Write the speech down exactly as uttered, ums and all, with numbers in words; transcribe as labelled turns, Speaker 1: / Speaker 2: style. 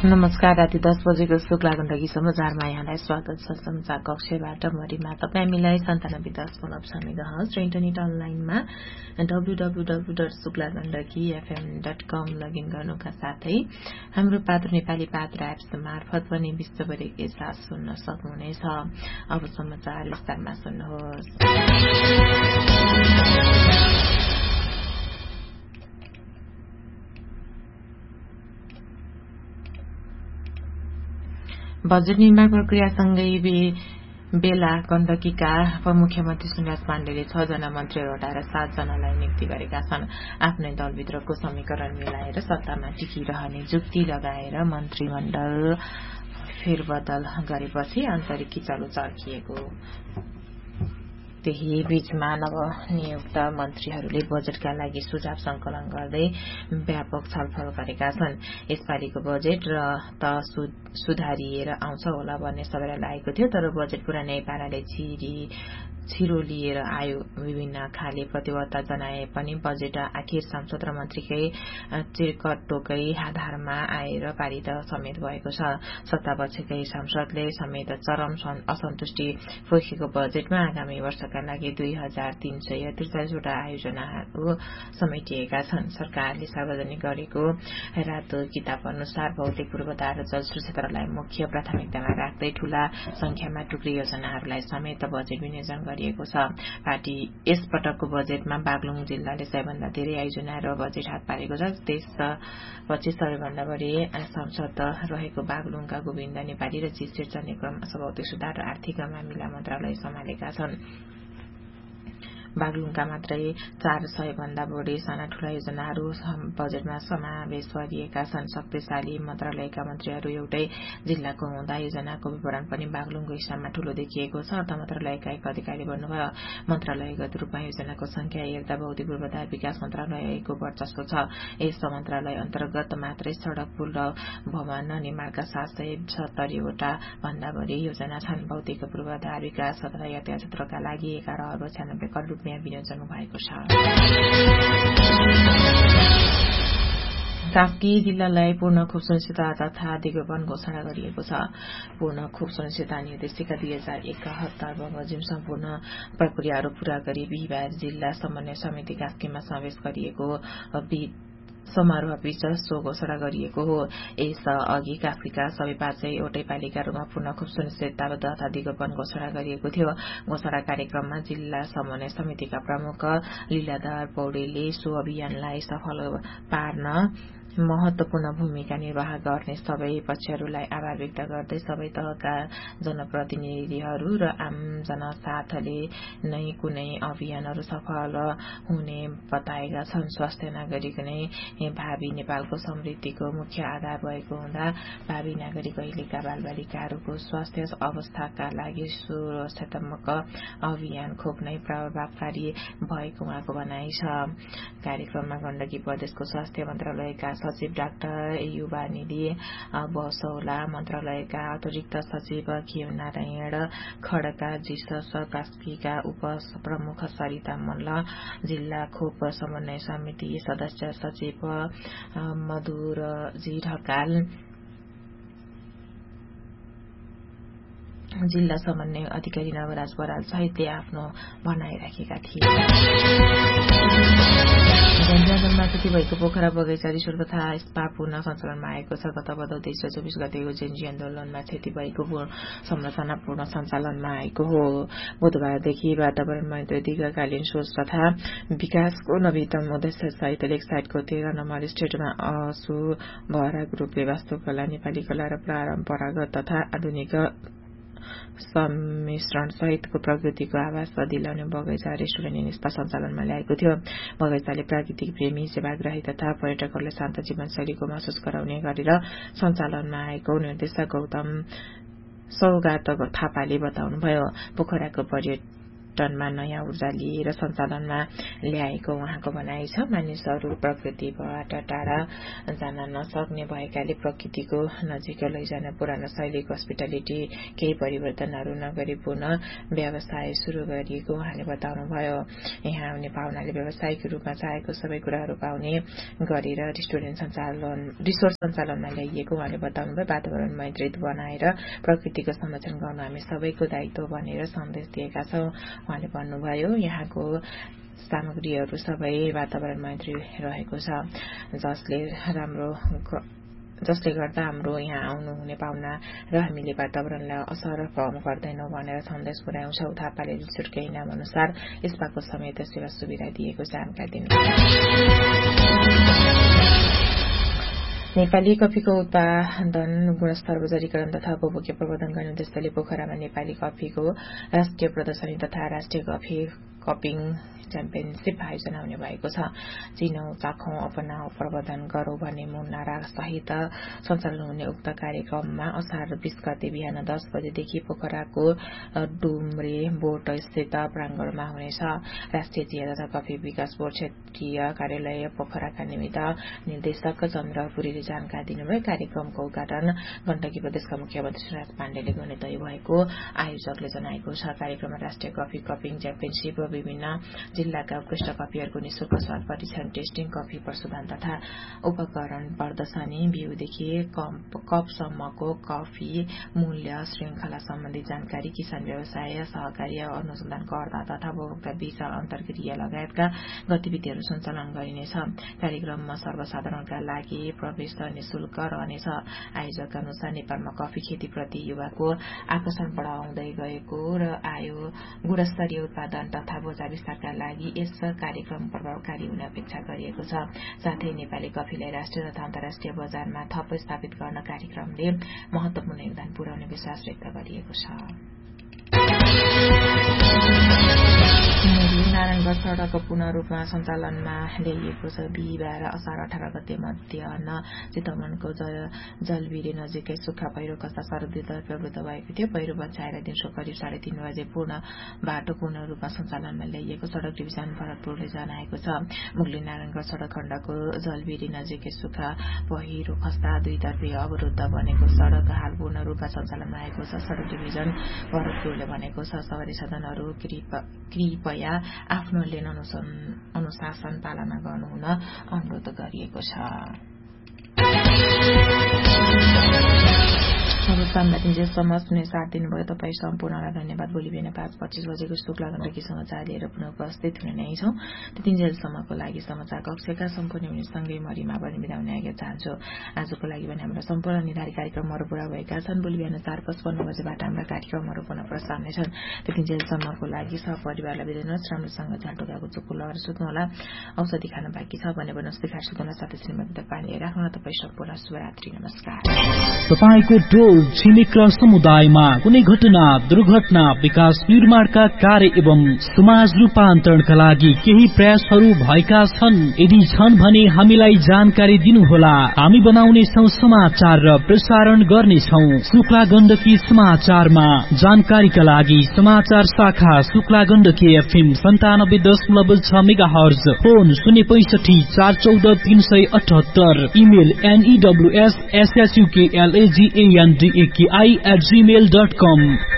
Speaker 1: नमस्कार। राति दस बजेको शुक्ला गण्डकी समाचारमा यहाँलाई स्वागत छ। समाचार कक्षबाट मरिमा तपाईँ हामीलाई सन्तानब्बे दशमलव छ मेगाहर्ज र इन्टरनेट अनलाइनमा W W W dot Shukla Gandaki FM dot com login गर्नुका साथै हाम्रो पात्र नेपाली पात्र एप्स मार्फत पनि विश्वभरिकै साथ सुन्न सक्नुहुनेछ। अब समाचार विस्तारमा सुन्नुहोस्। बजेट निर्माण प्रक्रियासँगै बेला गण्डकीका उपमुख्यमन्त्री सुन्दास पाण्डेले छ जना मन्त्रीहरू हटाएर सात जनालाई नियुक्ति गरेका छन्। आफ्नै दलभित्रको समीकरण मिलाएर सत्तामा टिकिरहने जुक्ति लगाएर मन्त्रीमण्डल फेरबदल गरेपछि आन्तरिक किचलो चर्किएको। त्यही बीचमा नवनियुक्त मन्त्रीहरूले बजेटका लागि सुझाव संकलन गर्दै व्यापक छलफल गरेका छन्। यसपालिको बजेट र त सुधारिएर आउँछ होला भन्ने सबैलाई लागेको थियो, तर बजेट पुरानै पाराले छिरी छिरो लिएर आयो। विभिन्न खाले प्रतिबद्धता जनाए पनि बजेट आखिर सांसद र मन्त्रीकै चिरकटोकै आधारमा आएर पारित समेत भएको छ। सत्तापक्षकै सांसदले समेत चरम असन्तुष्टि पोखेको बजेटमा आगामी वर्षका लागि दुई हजार तीन सय त्रिचालिसवटा आयोजनाहरू समेटिएका छन्। सरकारले सार्वजनिक गरेको रातो किताब अनुसार भौतिक पूर्वाधार र जलस्रोत क्षेत्रलाई मुख्य प्राथमिकतामा राख्दै ठूला संख्यामा टुक्री योजनाहरूलाई समेत बजेट विनियोजन गरिएको छ। पार्टी यस पटकको बजेटमा बागलुङ जिल्लाले सबैभन्दा धेरै आयोजना र बजेट हात पारेको छ। त्यसपछि सबैभन्दा बढी सांसद रहेको बागलुङका गोविन्द नेपाली र जी शेरचन नेक्रम सभौतिक सुधार र आर्थिक मामिला मन्त्रालय सम्हालेका छन्। बागलुङका मात्रै चार सय भन्दा बढ़ी साना ठूला योजनाहरू बजेटमा समावेश गरिएका छन्। शक्तिशाली मन्त्रालयका मन्त्रीहरू एउटै जिल्लाको हुँदा योजनाको विवरण पनि बागलुङको हिस्सामा ठूलो देखिएको छ। अर्थ मन्त्रालयका एक अधिकारी भन्नुभयो, मन्त्रालयगत रूपमा योजनाको संख्या हेर्दा भौतिक पूर्वाधार विकास मन्त्रालयको वर्चस्व छ। यस मन्त्रालय अन्तर्गत मात्रै सड़क, पुल र भवन निर्माणका सात सय सत्तरीवटा भन्दा बढ़ी योजना छन्। भौतिक पूर्वाधार विकास तथा यातायात क्षेत्रका लागि एघार अर्ब छ्यानब्बे करोड़ रुपियाँ विनियोजन भएको छ। कास्की जिल्लालाई पूर्ण खोप सुनिश्चितता तथा दिगोपन घोषणा गरिएको छ। पूर्ण खोप सुनिश्चितता निर्देशिका दुई हजार एकहत्तर बमोजिम सम्पूर्ण प्रक्रियाहरू पूरा गरी बिहिबार जिल्ला समन्वय समिति कास्कीमा समावेश गरिएको समारोह बीच सो घोषणा गरिएको हो। यस अघि कास्कीका सबै पाँच सय एउटै पालिकाहरूमा पूर्ण खोप सुनिश्चितता तथा दिगोपन घोषणा गरिएको थियो। घोषणा कार्यक्रममा जिल्ला समन्वय समितिका प्रमुख लीलाधर पौडेलले सो अभियानलाई सफल पार्न महत्वपूर्ण भूमिका निर्वाह गर्ने सबै पक्षहरूलाई आभार व्यक्त गर्दै सबै तहका जनप्रतिनिधिहरू र आम जनसाथले नै कुनै अभियानहरू सफल हुने बताएका छन्। स्वास्थ्य नागरिक नै भावी नेपालको समृद्धिको मुख्य आधार भएको हुँदा भावी नागरिक अहिलेका बालबालिकाहरूको स्वास्थ्य अवस्थाका लागि सुरक्षात्मक अभियान खोप नै प्रभावकारी भएको उहाँको भनाइ छ। कार्यक्रममा गण्डकी प्रदेशको स्वास्थ्य मन्त्रालयका सचिव डाक्टर युवानिधि बसौला, मन्त्रालयका अतिरिक्त सचिव के नारायण खड्का, जीसस कास्कीका उप प्रमुख सरिता मल्ल, जिल्ला खोप समन्वय समिति सदस्य सचिव मधुरजी ढकाल, जिल्ला समन्वय अधिकारी नवराज बराल सहितले आफ्नो भनाइ राखेका थिए। जंगलमा क्षति भएको पोखरा बगैँचा रिसोर्ट तथा स्पा पुनः सञ्चालनमा आएको छ। गत भदौ तेइस र चौबिस गतेको जेनजी आन्दोलनमा क्षति भएको संरचना पूर्ण सञ्चालनमा आएको हो। बुधबारदेखि वातावरणमा दीर्घकालीन सोच तथा विकासको नवीनतम उद्देश्य सहित लेक साइडको तेह्र नम्बर स्टेटमा असु भरा ग्रुपले वास्तुकला, नेपाली कला र परम्परागत तथा आधुनिक सम्मिश्रण सहितको प्रकृतिको आवास दिलाउने बगैँचा रेस्टुरेन्ट एन्ड स्पा सञ्चालनमा ल्याएको थियो। बगैँचाले प्राकृतिक प्रेमी, सेवाग्राही तथा पर्यटकहरूलाई शान्त जीवनशैलीको महसुस गराउने गरेर सञ्चालनमा आएको निर्देशक गौतम सौगात थापाले बताउनुभयो। पोखराको पर्यटन पर्यटनमा नयाँ ऊर्जा लिएर सञ्चालनमा ल्याएको उहाँको भनाइ छ। मानिसहरू प्रकृतिबाट टाढा जान नसक्ने भएकाले प्रकृतिको नजिक लैजान पुरानो शैलीको हस्पिटालिटी केही परिवर्तनहरू नगरी पुनः व्यवसाय शुरू गरिएको उहाँले बताउनुभयो। यहाँ आउने पाहुनाले व्यावसायिक रूपमा चाहेको सबै कुराहरू पाउने गरेर रेस्टुरेन्ट सञ्चालन रिसोर्ट सञ्चालनमा ल्याइएको उहाँले बताउनुभयो। वातावरण मैत्री बनाएर प्रकृतिको संरक्षण गर्न हामी सबैको दायित्व भनेर सन्देश दिएका छौं उहाँले भन्नुभयो। यहाँको सामग्रीहरू सबै वातावरण मैत्री रहेको छ, जसले राम्रो जसले गर्दा हाम्रो यहाँ आउनुहुने पाहुना र हामीले वातावरणलाई असर गर्दैनौं भनेर सन्देश पुर्याउँछौं। थापाले रिसोर्टका इनाम अनुसार यसपाको समेत सेवा सुविधा दिएको जानकारी दिनुभयो। नेपाली कफीको उत्पादन गुणस्तर बजारीकरण तथा उपभोग्य प्रबन्धन गर्ने उद्देश्यले पोखरामा नेपाली कफीको राष्ट्रिय प्रदर्शनी तथा राष्ट्रिय कफी कपिङ च्याम्पियनशिप आयोजना हुने भएको छ। चिनौ चाखौं अपनाऊ प्रबन्धन गरौं भन्ने मूल नारा सहित सञ्चालन हुने उक्त कार्यक्रममा असार बीस गते बिहान दस बजेदेखि पोखराको डुम्रे बोट स्थित प्राङ्गणमा हुनेछ। राष्ट्रिय चिया तथा कफी विकास बोर्ड क्षेत्रीय कार्यालय पोखराका निमित्त निर्देशक चन्द्र पुरीले जानकारी दिनुभयो। कार्यक्रमको उद्घाटन गण्डकी प्रदेशका मुख्यमन्त्री सुरेश पाण्डेले गर्ने तय भएको आयोजकले जनाएको छ। कार्यक्रममा राष्ट्रिय कफी कपिङ च्याम्पियनशिप, विभिन्न जिल्लाका उत्कृष्ट कफीहरूको निशुल्क स्वाद परीक्षण, टेस्टिङ, कफी प्रशोधन तथा उपकरण प्रदर्शनी, बिउदेखि कपसम्मको कफी मूल्य श्रृंखला सम्बन्धी जानकारी, किसान व्यवसाय सहकारी अनुसन्धान कर्ता तथा उपभोक्ता बीच अन्तर्क्रिया लगायतका गतिविधिहरू सञ्चालन गरिनेछ। कार्यक्रममा सर्वसाधारणका लागि प्रवेश निशुल्क रहनेछ। आयोजकका अनुसार नेपालमा कफी खेतीप्रति युवाको आकर्षण बढाउँदै गएको र आयो गुणस्तरीय उत्पादन तथा बजार विस्तारका लागि यस कार्यक्रम प्रभावकारी हुने अपेक्षा गरिएको छ। साथै नेपाली कफीलाई राष्ट्रिय तथा अन्तर्राष्ट्रिय बजारमा थप स्थापित गर्न कार्यक्रमले महत्वपूर्ण योगदान पुर्याउने विश्वास व्यक्त गरिएको छ। नारायणगढ़ सड़क पुनः रूपमा सञ्चालनमा ल्याइएको छ। बिहिबार असार अठार गते मध्याह चितवनको जलबिरे नजिकै सुक्खा पहिरो खस्दा सड़क दुईतर्फ अवरुद्ध भएको थियो। पहिरो बचाएर दिउँसो करिब साढे तीन बजे पूर्ण बाटो पुनः रूपमा सञ्चालनमा ल्याइएको सड़क डिभिजन भरतपुरले जनाएको छ। मुगली नारायणगढ़ सड़क खण्डको जलबिरे नजिकै सुक्खा पहिरो खस्दा दुईतर्फी अवरुद्ध बनेको सड़क हाल पूर्ण रूपमा सञ्चालनमा आएको छ। सड़क डिभिजन भरतपुरले भनेको छ सवारी साधनहरू कृपया आफ्नो लेन अनुशासन पालना गर्नुहुन अनुरोध गरिएको छ। सर्वसाधारण जेसम्म सुने साथ दिनुभयो। तपाईँ सम्पूर्णलाई धन्यवाद। भोलि बिहान पाँच पच्चीस बजेको शुक्ला गण्डकी समाचार लिएर पुनः उपस्थित हुने नै छौं। त्यतिन्जेलसम्मको लागि समाचार कक्षका सम्पूर्ण युनिटसँगै म रिमा पनि बिदा हुन आज्ञा चाहन्छु। आजको लागि भने हाम्रो सम्पूर्ण निर्धारित कार्यक्रमहरू पूरा भएका छन्। भोलि बिहान चार पचपन्न बजेबाट हाम्रा कार्यक्रमहरू पुनः प्रसारण हुनेछन्। त्यतिन्जेलसम्मको लागि सहपरिवारलाई बिदा दिनुहोस्। राम्रोसँग झालटोकाको चुप्पो लगाएर सुत्नुहोला। औषधि खान बाँकी छ भने बनस्ती खाएर सुत्नुहोला। साथै श्रीमती पानी राख्नुहोला। तपाईँ सम्पूर्ण शुभरात्रि। नमस्कार।
Speaker 2: तपाईको टोल छिमेक र समुदायमा कुनै घटना दुर्घटना विकास निर्माणका कार्य एवं समाज रूपान्तरणका लागि केही प्रयासहरू भएका छन्। यदि छन् भने हामीलाई जानकारी दिनुहोला। हामी बनाउनेछौं समाचार र प्रसारण गर्नेछौं शुक्ला गण्डकी समाचारमा। जानकारीका लागि समाचार शाखा शुक्ला गण्डकी एफएम सन्तानब्बे दशमलव छ मेगा हर्ज, फोन शून्य पैंसठी चार चौध तीन सय अठहत्तर, email एनईडब्ल्यूएस एसएसयूकेएलएजीएनडीएकेआई at Gmail dot com.